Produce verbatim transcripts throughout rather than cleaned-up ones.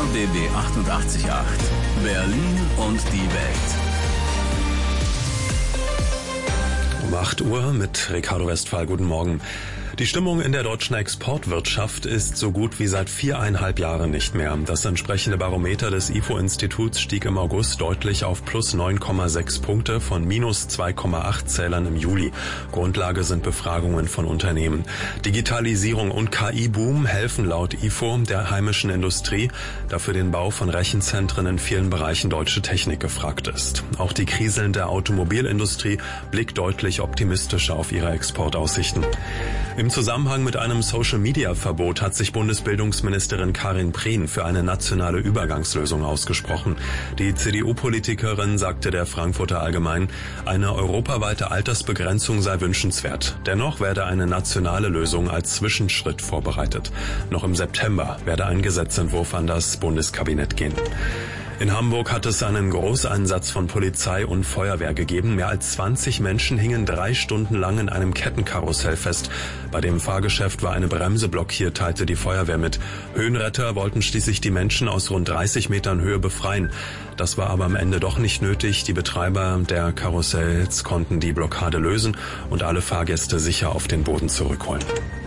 B B achtundachtzig Komma acht. Berlin und die Welt. Um acht Uhr mit Ricardo Westphal. Guten Morgen. Die Stimmung in der deutschen Exportwirtschaft ist so gut wie seit viereinhalb Jahren nicht mehr. Das entsprechende Barometer des I F O-Instituts stieg im August deutlich auf plus neun Komma sechs Punkte von minus zwei Komma acht Zählern im Juli. Grundlage sind Befragungen von Unternehmen. Digitalisierung und K I-Boom helfen laut I F O der heimischen Industrie, da für den Bau von Rechenzentren in vielen Bereichen deutsche Technik gefragt ist. Auch die kriselnde Automobilindustrie blickt deutlich optimistischer auf ihre Exportaussichten. Im Zusammenhang mit einem Social-Media-Verbot hat sich Bundesbildungsministerin Karin Prehn für eine nationale Übergangslösung ausgesprochen. Die C D U-Politikerin sagte der Frankfurter Allgemein, eine europaweite Altersbegrenzung sei wünschenswert. Dennoch werde eine nationale Lösung als Zwischenschritt vorbereitet. Noch im September werde ein Gesetzentwurf an das Bundeskabinett gehen. In Hamburg hat es einen Großeinsatz von Polizei und Feuerwehr gegeben. Mehr als zwanzig Menschen hingen drei Stunden lang in einem Kettenkarussell fest. Bei dem Fahrgeschäft war eine Bremse blockiert, teilte die Feuerwehr mit. Höhenretter wollten schließlich die Menschen aus rund dreißig Metern Höhe befreien. Das war aber am Ende doch nicht nötig. Die Betreiber der Karussells konnten die Blockade lösen und alle Fahrgäste sicher auf den Boden zurückholen.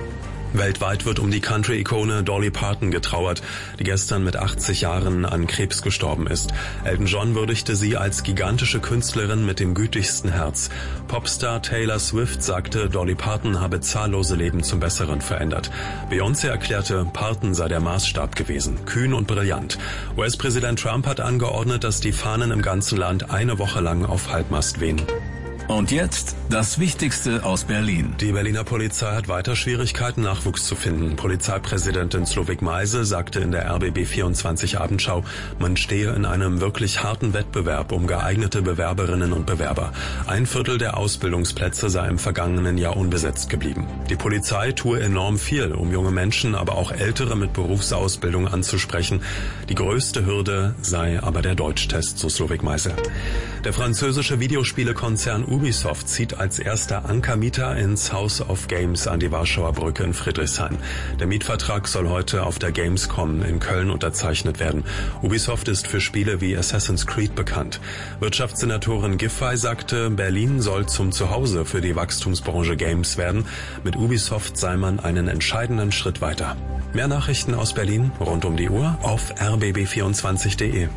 Weltweit wird um die Country-Ikone Dolly Parton getrauert, die gestern mit achtzig Jahren an Krebs gestorben ist. Elton John würdigte sie als gigantische Künstlerin mit dem gütigsten Herz. Popstar Taylor Swift sagte, Dolly Parton habe zahllose Leben zum Besseren verändert. Beyoncé erklärte, Parton sei der Maßstab gewesen, kühn und brillant. U S-Präsident Trump hat angeordnet, dass die Fahnen im ganzen Land eine Woche lang auf Halbmast wehen. Und jetzt das Wichtigste aus Berlin. Die Berliner Polizei hat weiter Schwierigkeiten, Nachwuchs zu finden. Polizeipräsidentin Slowik Meise sagte in der R B B vierundzwanzig Abendschau, man stehe in einem wirklich harten Wettbewerb um geeignete Bewerberinnen und Bewerber. Ein Viertel der Ausbildungsplätze sei im vergangenen Jahr unbesetzt geblieben. Die Polizei tue enorm viel, um junge Menschen, aber auch Ältere mit Berufsausbildung anzusprechen. Die größte Hürde sei aber der Deutschtest, so Slowik Meise. Der französische Videospielekonzern Ubisoft zieht als erster Ankermieter ins House of Games an die Warschauer Brücke in Friedrichshain. Der Mietvertrag soll heute auf der Gamescom in Köln unterzeichnet werden. Ubisoft ist für Spiele wie Assassin's Creed bekannt. Wirtschaftssenatorin Giffey sagte, Berlin soll zum Zuhause für die Wachstumsbranche Games werden. Mit Ubisoft sei man einen entscheidenden Schritt weiter. Mehr Nachrichten aus Berlin rund um die Uhr auf r b b vierundzwanzig punkt de.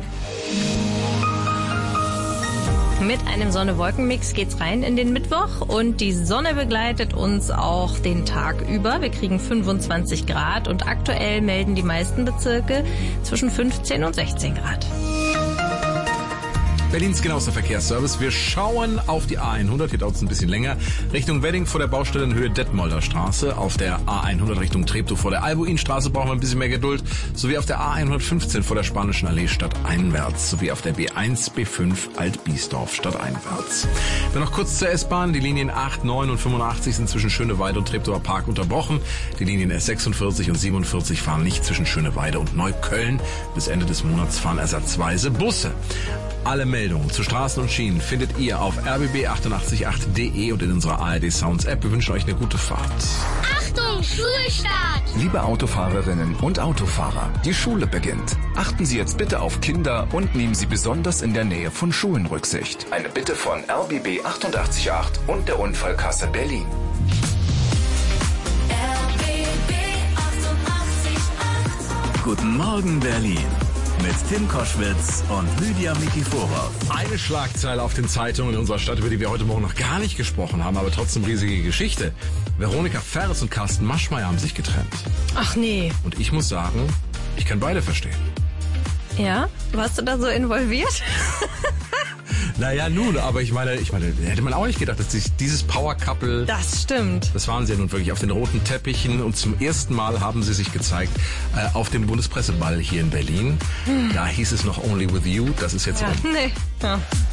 Mit einem Sonne-Wolken-Mix geht's rein in den Mittwoch und die Sonne begleitet uns auch den Tag über. Wir kriegen fünfundzwanzig Grad und aktuell melden die meisten Bezirke zwischen fünfzehn und sechzehn Grad. Berlins genauester Verkehrsservice. Wir schauen auf die A hundert, hier dauert es ein bisschen länger, Richtung Wedding vor der Baustelle in Höhe Detmolder Straße. Auf der A hundert Richtung Treptow vor der Albuinstraße brauchen wir ein bisschen mehr Geduld. Sowie auf der A hundertfünfzehn vor der Spanischen Allee stadteinwärts. Sowie auf der B eins, B fünf Altbiesdorf stadteinwärts. Dann noch kurz zur S-Bahn. Die Linien acht, neun und fünfundachtzig sind zwischen Schöneweide und Treptower Park unterbrochen. Die Linien S sechsundvierzig und siebenundvierzig fahren nicht zwischen Schöneweide und Neukölln. Bis Ende des Monats fahren ersatzweise Busse. Alle Meldungen zu Straßen und Schienen findet ihr auf r b b achtundachtzig Komma acht punkt de und in unserer A R D Sounds App. Wir wünschen euch eine gute Fahrt. Achtung, Schulstart! Liebe Autofahrerinnen und Autofahrer, die Schule beginnt. Achten Sie jetzt bitte auf Kinder und nehmen Sie besonders in der Nähe von Schulen Rücksicht. Eine Bitte von R B B achtundachtzig Komma acht und der Unfallkasse Berlin. R B B achtundachtzig Komma acht. Guten Morgen, Berlin. Mit Tim Koschwitz und Lydia Mikiforov. Eine Schlagzeile auf den Zeitungen in unserer Stadt, über die wir heute Morgen noch gar nicht gesprochen haben, aber trotzdem riesige Geschichte. Veronika Ferres und Carsten Maschmeyer haben sich getrennt. Ach nee. Und ich muss sagen, ich kann beide verstehen. Ja? Warst du da so involviert? Naja, nun, aber ich meine, ich meine, hätte man auch nicht gedacht, dass sich dieses Power-Couple... Das stimmt. Das waren sie ja nun wirklich auf den roten Teppichen und zum ersten Mal haben sie sich gezeigt äh, auf dem Bundespresseball hier in Berlin. Hm. Da hieß es noch Only With You, das ist jetzt... Ja, nee. Ja.